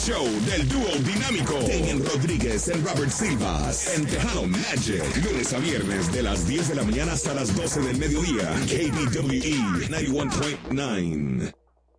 Show del dúo dinámico Damian Rodríguez y Robert Silvas en Tejano Magic, lunes a viernes de las 10 de la mañana hasta las 12 del mediodía. KBWE 91.9.